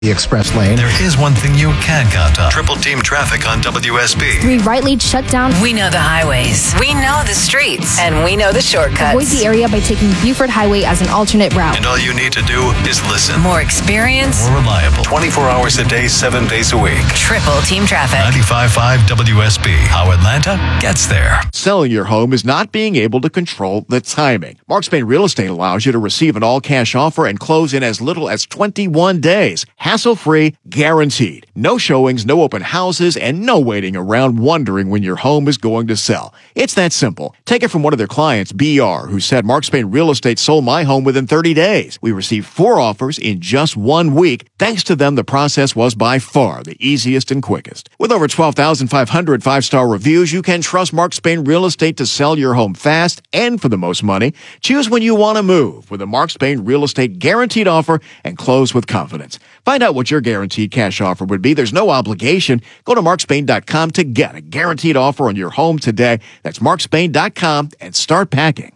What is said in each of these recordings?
the express lane. There is one thing you can count on. Triple team traffic on WSB. 3 right lanes shut down. We know the highways. We know the streets. And we know the shortcuts. Avoid the area by taking Buford Highway as an alternate route. And all you need to do is listen. More experience. More reliable. 24 hours a day, 7 days a week. Triple team traffic. 95.5 WSB. How Atlanta gets there. Selling your home is not being able to control the timing. Mark Spain Real Estate allows you to receive an all-cash offer and close in as little as 21 days. Hassle-free, guaranteed. No showings, no open houses, and no waiting around wondering when your home is going to sell. It's that simple. Take it from one of their clients, BR, who said Mark Spain Real Estate sold my home within 30 days. We received 4 offers in just 1 week. Thanks to them, the process was by far the easiest and quickest. With over 12,500 5-star reviews, you can trust Mark Spain Real Estate to sell your home fast and for the most money. Choose when you want to move with a Mark Spain Real Estate guaranteed offer and close with confidence. Find out what your guaranteed cash offer would be. There's no obligation. Go to markspain.com to get a guaranteed offer on your home today. That's markspain.com and start packing.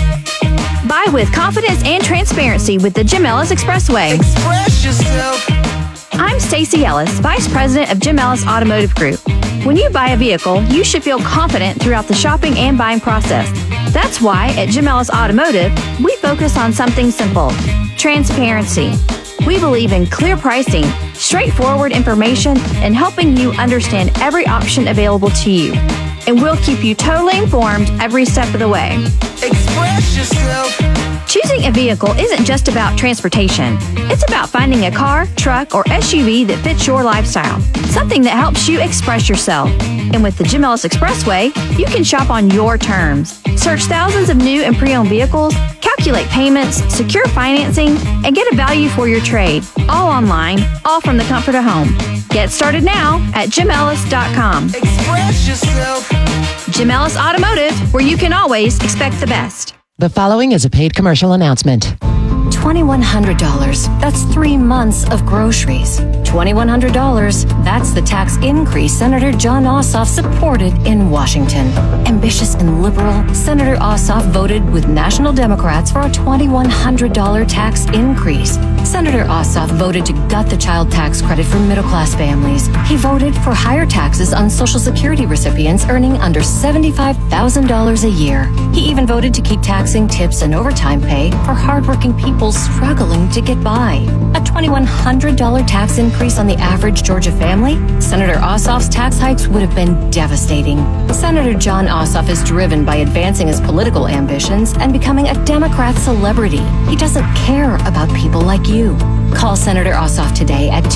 Buy with confidence and transparency with the Jim Ellis Expressway. Express yourself. I'm Stacey Ellis, Vice President of Jim Ellis Automotive Group. When you buy a vehicle, you should feel confident throughout the shopping and buying process. That's why at Jim Ellis Automotive, we focus on something simple: transparency. We believe in clear pricing, straightforward information, and helping you understand every option available to you. And we'll keep you totally informed every step of the way. Express yourself. Choosing a vehicle isn't just about transportation. It's about finding a car, truck, or SUV that fits your lifestyle. Something that helps you express yourself. And with the Jim Ellis Expressway, you can shop on your terms. Search thousands of new and pre-owned vehicles, calculate payments, secure financing, and get a value for your trade. All online, all from the comfort of home. Get started now at JimEllis.com. Express yourself. Jim Ellis Automotive, where you can always expect the best. The following is a paid commercial announcement. $2,100. That's 3 months of groceries. $2,100. That's the tax increase Senator Jon Ossoff supported in Washington. Ambitious and liberal, Senator Ossoff voted with national Democrats for a $2,100 tax increase. Senator Ossoff voted to gut the child tax credit for middle-class families. He voted for higher taxes on Social Security recipients earning under $75,000 a year. He even voted to keep taxing tips and overtime pay for hardworking people struggling to get by. A $2,100 tax increase on the average Georgia family? Senator Ossoff's tax hikes would have been devastating. Senator Jon Ossoff is driven by advancing his political ambitions and becoming a Democrat celebrity. He doesn't care about people like you. Call Senator Ossoff today at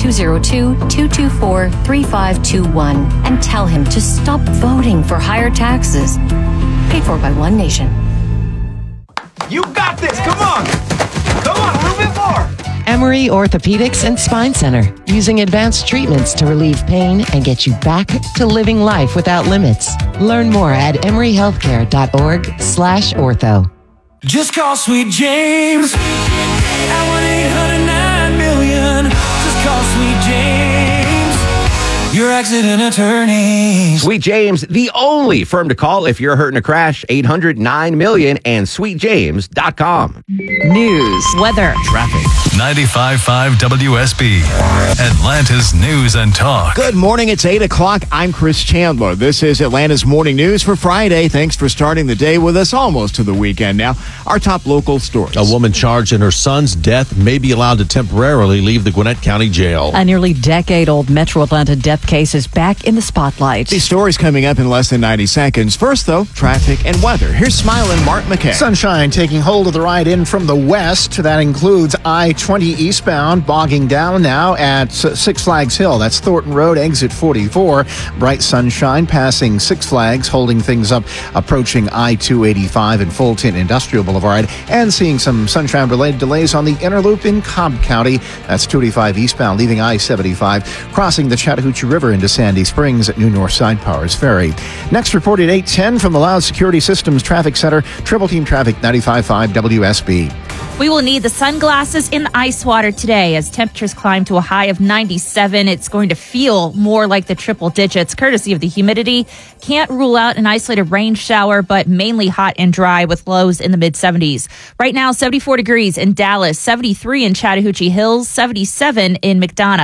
202-224-3521 and tell him to stop voting for higher taxes. Paid for by One Nation. You got this. Come on. Come on, a little bit more. Emory Orthopedics and Spine Center, using advanced treatments to relieve pain and get you back to living life without limits. Learn more at emoryhealthcare.org/ortho. Just call Sweet James at 1-800-9-million. Just call Sweet James, your accident attorney. Sweet James, the only firm to call if you're hurt in a crash. 800-9-million and sweetjames.com. News, weather, Traffic. 95.5 WSB. Atlanta's News and Talk. Good morning. It's 8 o'clock. I'm Chris Chandler. This is Atlanta's Morning News for Friday. Thanks for starting the day with us, almost to the weekend now. Our top local stories. A woman charged in her son's death may be allowed to temporarily leave the Gwinnett County Jail. A nearly decade-old Metro Atlanta death case is back in the spotlight. These stories coming up in less than 90 seconds. First, though, traffic and weather. Here's smiling Mark McKay. Sunshine taking hold of the ride in from the west. That includes I-20 eastbound, bogging down now at Six Flags Hill. That's Thornton Road, exit 44. Bright sunshine passing Six Flags, holding things up, approaching I-285 and Fulton Industrial Boulevard, and seeing some sunshine-related delays on the inner loop in Cobb County. That's 285 eastbound, leaving I-75, crossing the Chattahoochee River into Sandy Springs at New North Side Powers Ferry. Next reported 8:10 from the Loud Security Systems Traffic Center, Triple Team Traffic 95.5 WSB. We will need the sunglasses in the ice water today as temperatures climb to a high of 97. It's going to feel more like the triple digits, courtesy of the humidity. Can't rule out an isolated rain shower, but mainly hot and dry with lows in the mid-70s. Right now, 74 degrees in Dallas, 73 in Chattahoochee Hills, 77 in McDonough.